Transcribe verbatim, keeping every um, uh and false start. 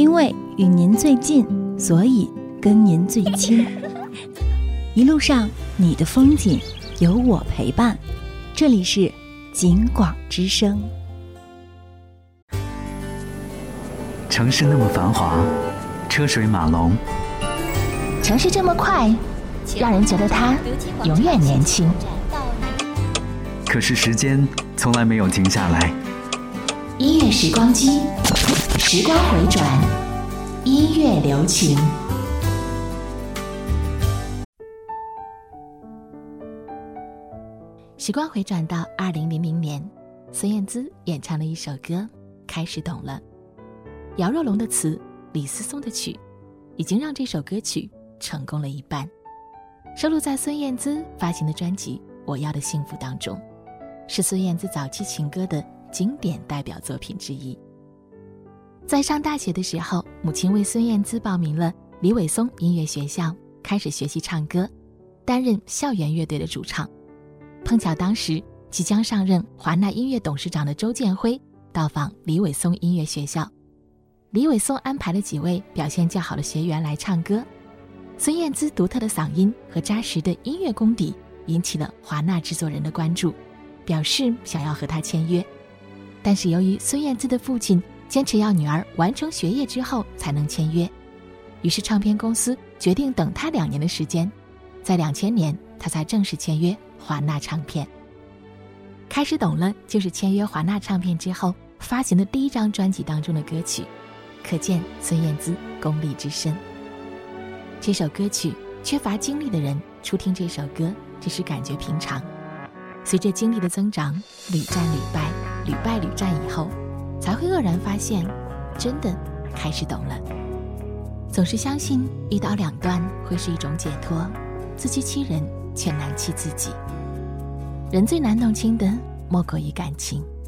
因为与您最近，所以跟您最亲。一路上你的风景有我陪伴，这里是景广之声。 城市那么繁华，车水马龙， 城市这么快，让人觉得它永远年轻。 可是时间从来没有停下来。 音乐时光机，时光回转，音乐留情。时光回转到二零零零年，孙燕姿演唱了一首歌《开始懂了》。姚若龙的词，李思松的曲，已经让这首歌曲成功了一半。收录在孙燕姿发行的专辑《我要的幸福》当中，是孙燕姿早期情歌的经典代表作品之一。在上大学的时候，母亲为孙燕姿报名了李伟松音乐学校，开始学习唱歌，担任校园乐队的主唱。碰巧当时即将上任华纳音乐董事长的周建辉到访李伟松音乐学校，李伟松安排了几位表现较好的学员来唱歌。孙燕姿独特的嗓音和扎实的音乐功底引起了华纳制作人的关注，表示想要和她签约。但是由于孙燕姿的父亲坚持要女儿完成学业之后才能签约，于是唱片公司决定等她两年的时间，在两千年她才正式签约华纳唱片。开始懂了就是签约华纳唱片之后发行的第一张专辑当中的歌曲，可见孙燕姿功力之深。这首歌曲缺乏经历的人初听这首歌只是感觉平常，随着经历的增长，屡战屡败，屡败屡战以后，才会愕然发现真的开始懂了。总是相信一刀两断会是一种解脱，自欺欺人却难欺自己。人最难弄清的莫过于感情。